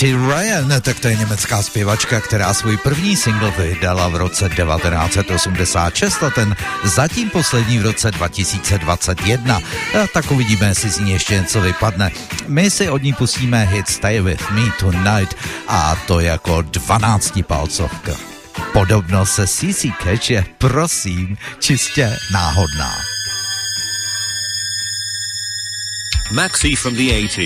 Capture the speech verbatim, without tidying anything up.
Katy Ryan, tak to je německá zpěvačka, která svůj první single vydala v roce devatenáct set osmdesát šest a ten zatím poslední v roce dva tisíce dvacet jedna. A tak uvidíme, jestli z ní ještě něco vypadne. My si od ní pustíme hit Stay With Me Tonight a to jako dvanáctipalcovka. Podobnost se C C Catch je, prosím, čistě náhodná. Maxi from the eighties.